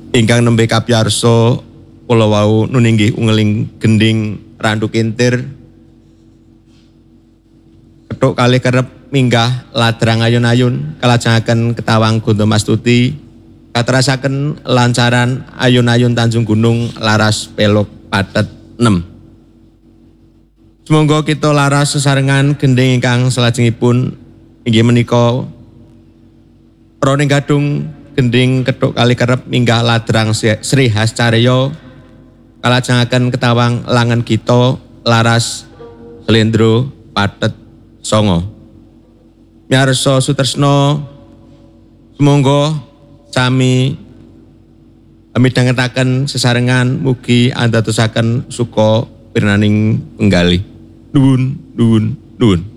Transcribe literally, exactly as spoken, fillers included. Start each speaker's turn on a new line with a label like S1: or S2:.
S1: Ingkang nembe kapyarsa kula wau nuninggih ungeling gending randu kintir kethuk kalih kerep minggah ladrang ayun-ayun kalajengaken ketawang Gontomastuti katerasaken lancaran ayun-ayun Tanjung Gunung laras pelok patet enam. Semoga kita laras sesarengan gending ingkang salajengipun inggih menika roning gadung gending kethuk kalih kerep minggah ladrang Sri Hascaryo kalajengaken ketawang langen kita laras Slendro patet songo. Miarsa sutresna sumangga sami midhangetaken sesarengan mugi andadosaken suka pirnaning penggalih. Nuwun, nuwun, nuwun.